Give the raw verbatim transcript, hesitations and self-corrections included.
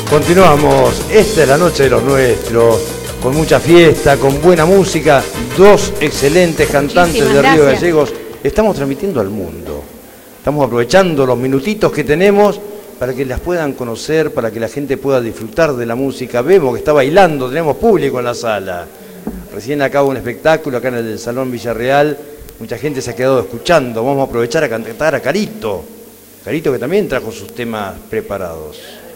Continuamos, esta es la noche de los nuestros, con mucha fiesta, con buena música, dos excelentes cantantes de Río Gallegos. Estamos transmitiendo al mundo, estamos aprovechando los minutitos que tenemos para que las puedan conocer, para que la gente pueda disfrutar de la música. Vemos que está bailando, tenemos público en la sala. Recién acaba un espectáculo acá en el Salón Villarreal, mucha gente se ha quedado escuchando. Vamos a aprovechar a cantar a Carito, Carito que también trajo sus temas preparados.